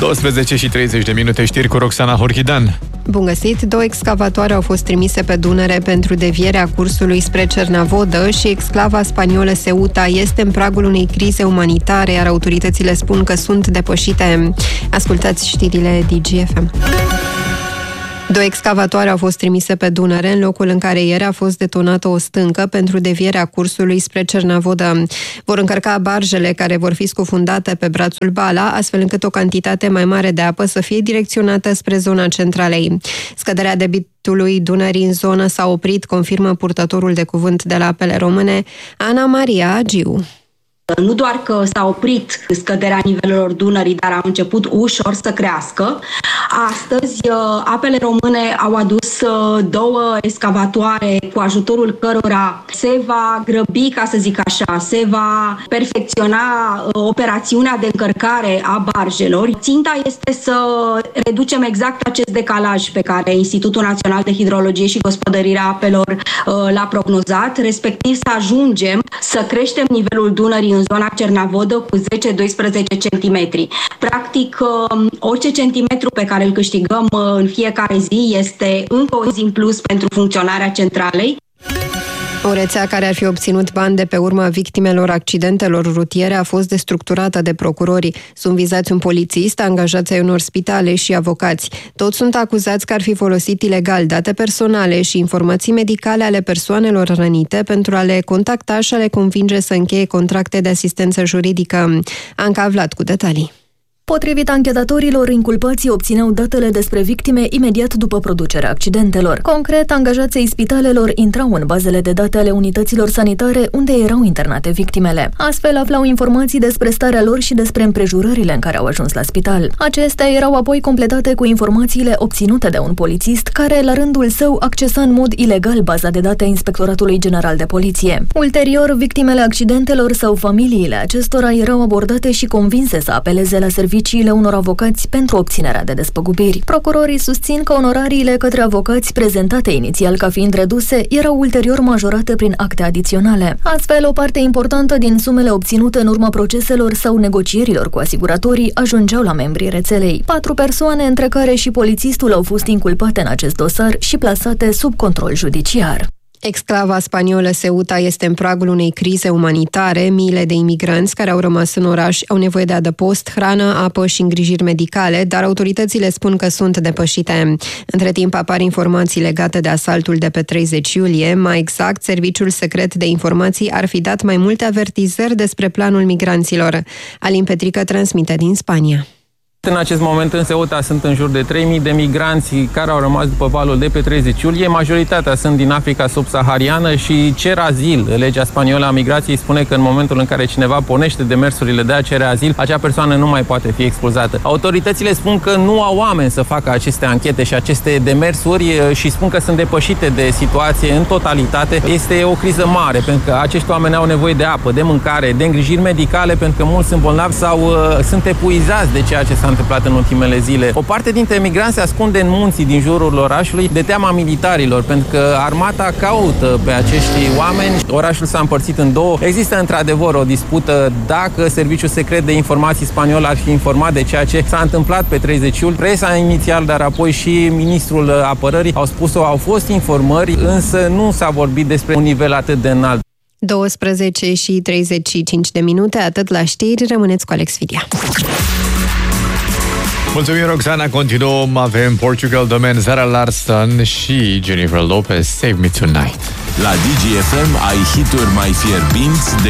12 și 30 de minute, știri cu Roxana Horchidan. Bun găsit! 2 excavatoare au fost trimise pe Dunăre pentru devierea cursului spre Cernavodă și exclava spaniolă Ceuta este în pragul unei crize umanitare, iar autoritățile spun că sunt depășite. Ascultați știrile DGFM. 2 excavatoare au fost trimise pe Dunăre, în locul în care ieri a fost detonată o stâncă pentru devierea cursului spre Cernavodă. Vor încărca barjele care vor fi scufundate pe brațul Bala, astfel încât o cantitate mai mare de apă să fie direcționată spre zona centralei. Scăderea debitului Dunării în zonă s-a oprit, confirmă purtătorul de cuvânt de la Apele Române, Ana Maria Agiu. Nu doar că s-a oprit scăderea nivelelor Dunării, dar a început ușor să crească. Astăzi, Apele Române au adus 2 excavatoare cu ajutorul cărora se va grăbi, ca să zic așa, se va perfecționa operațiunea de încărcare a barjelor. Ținta este să reducem exact acest decalaj pe care Institutul Național de Hidrologie și Gospodărirea Apelor l-a prognozat, respectiv să ajungem să creștem nivelul Dunării în zona Cernavodă cu 10-12 cm. Practic, orice centimetru pe care îl câștigăm în fiecare zi este încă o zi în plus pentru funcționarea centralei. O rețea care ar fi obținut bani de pe urma victimelor accidentelor rutiere a fost destructurată de procurori. Sunt vizați un polițist, angajați ai unor spitale și avocați. Toți sunt acuzați că ar fi folosit ilegal date personale și informații medicale ale persoanelor rănite pentru a le contacta și a le convinge să încheie contracte de asistență juridică. Anca Vlad cu detalii. Potrivit anchetatorilor, inculpații obțineau datele despre victime imediat după producerea accidentelor. Concret, angajații spitalelor intrau în bazele de date ale unităților sanitare unde erau internate victimele. Astfel, aflau informații despre starea lor și despre împrejurările în care au ajuns la spital. Acestea erau apoi completate cu informațiile obținute de un polițist, care, la rândul său, accesa în mod ilegal baza de date a Inspectoratului General de Poliție. Ulterior, victimele accidentelor sau familiile acestora erau abordate și convinse să apeleze la serviciile unor avocați pentru obținerea de despăgubiri. Procurorii susțin că onorariile către avocați prezentate inițial ca fiind reduse erau ulterior majorate prin acte adiționale. Astfel, o parte importantă din sumele obținute în urma proceselor sau negocierilor cu asiguratorii ajungeau la membrii rețelei. 4 persoane, între care și polițistul, au fost inculpate în acest dosar și plasate sub control judiciar. Exclava spaniolă Ceuta este în pragul unei crize umanitare. Miile de imigranți care au rămas în oraș au nevoie de adăpost, hrană, apă și îngrijiri medicale, dar autoritățile spun că sunt depășite. Între timp apar informații legate de asaltul de pe 30 iulie. Mai exact, Serviciul Secret de Informații ar fi dat mai multe avertizări despre planul migranților. Alin Petrică transmite din Spania. În acest moment în Ceuta sunt în jur de 3.000 de migranți care au rămas după valul de pe 30 iulie. Majoritatea sunt din Africa subsahariană și cer azil. Legea spaniolă a migrației spune că în momentul în care cineva pornește demersurile de a cere azil, acea persoană nu mai poate fi expulzată. Autoritățile spun că nu au oameni să facă aceste anchete și aceste demersuri și spun că sunt depășite de situație în totalitate. Este o criză mare pentru că acești oameni au nevoie de apă, de mâncare, de îngrijiri medicale pentru că mulți sunt bolnavi sau sunt epuizați de ceea ce s-a întâmplat în ultimele zile. O parte dintre migranți se ascunde în munții din jurul orașului de teama militarilor, pentru că armata caută pe acești oameni. Orașul s-a împărțit în două. Există într-adevăr o dispută dacă Serviciul Secret de Informații spaniol ar fi informat de ceea ce s-a întâmplat pe 30 iulie. Presa inițial, dar apoi și ministrul apărării au spus-o, au fost informări, însă nu s-a vorbit despre un nivel atât de înalt. 12 și 35 de minute, atât la știri, rămâneți cu Alex Fidia. Mulțumim, Roxana. Continuăm. Avem Portugal The Man, Zara Larsson și Jennifer Lopez, Save Me Tonight. La DGFM ai hituri mai fierbinți